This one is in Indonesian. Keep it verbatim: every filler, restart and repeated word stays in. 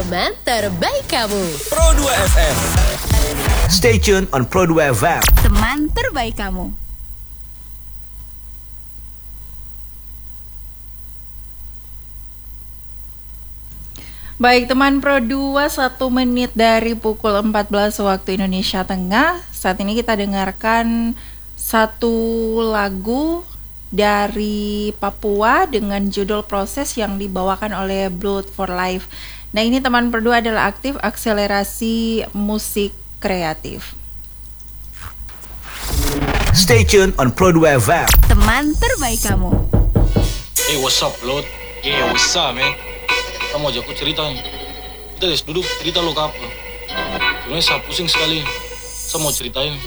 Teman terbaik kamu. Pro dua F M. Stay tuned on Pro dua F M. Teman terbaik kamu. Baik teman Pro dua, satu menit dari pukul empat belas waktu Indonesia Tengah. Saat ini kita dengarkan satu lagu dari Papua dengan judul Proses yang dibawakan oleh Blood for Life. Nah ini teman Pro dua adalah aktif akselerasi musik kreatif. Stay tuned on Pro dua F M. Teman terbaik kamu. Hey, what's up, Lord? Yeah, what's up, man? Kamu ajak aku cerita nih. Kita des duduk cerita lo ke apa? Sebenarnya saya pusing sekali. Saya mau ceritain.